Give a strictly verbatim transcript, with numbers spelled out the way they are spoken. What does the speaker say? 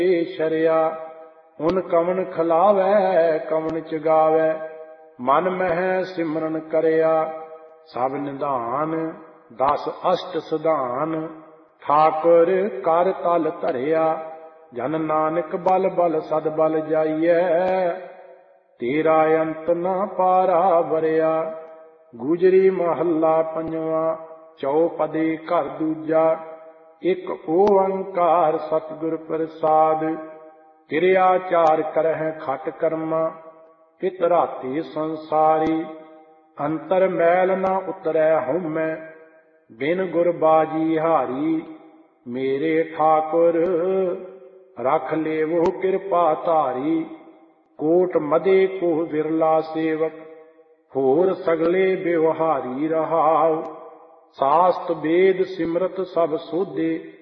ਸ਼ਰਿਆ। ਹੁਣ ਕਵਣ ਖਲਾਵੈ ਕਵਣ ਚਗਾਵੈ, ਮਨ ਮਹਿ ਸਿਮਰਨ ਕਰਿਆ। ਸਭ ਨਿਧਾਨ ਦਸ ਅਸ਼ਟ ਸਿਧਾਨ, ਠਾਕੁਰ ਕਰ ਤਲ ਧਰਿਆ। ਜਨ ਨਾਨਕ ਬਲ ਬਲ ਸਦ ਬਲ ਜਾਈਐ, ਤੇਰਾ ਅੰਤ ਨਾ ਪਾਰਾ ਵਰਿਆ। ਗੁਜਰੀ ਮਹੱਲਾ ਪੰਜਵਾਂ। ਚਉਪਦੀ ਘਰ ਦੂਜਾ। ਇੱਕ ਓੰਕਾਰ ਸਤਿਗੁਰ ਪ੍ਰਸਾਦ, ਕਿਰਿਆ ਚਾਰ ਕਰਹਿ ਖਟ ਕਰਮਾ। ਪਿਤ ਰਾਤੀ ਸੰਸਾਰੀ, ਅੰਤਰ ਮੈਲ ਨਾ ਉਤਰੈ ਹਉਮੈ। ਬਿਨ ਗੁਰ ਬਾਜੀ ਹਾਰੀ, ਮੇਰੇ ਠਾਕੁਰ ਰਖ ਲੇਵੋ ਕਿਰਪਾ ਧਾਰੀ। ਕੋਟ ਮਦੇ ਕੋ ਵਿਰਲਾ ਸੇਵਕ, ਹੋਰ ਸਗਲੇ ਬਿਵਹਾਰੀ ਰਹਾਉ। ਸਾਸਤ ਵੇਦ ਸਿਮਰਤ ਸਭ ਸੋਧੇ,